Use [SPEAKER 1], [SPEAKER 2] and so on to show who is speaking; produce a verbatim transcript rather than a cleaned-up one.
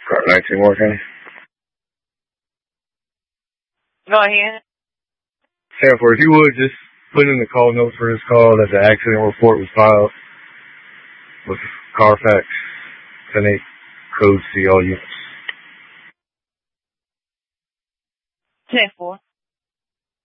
[SPEAKER 1] Car nineteen working.
[SPEAKER 2] Go ahead.
[SPEAKER 1] Sanford, if you would, just put in the call note for this call that the accident report was filed with Carfax, ten eight code C all units.
[SPEAKER 2] ten four.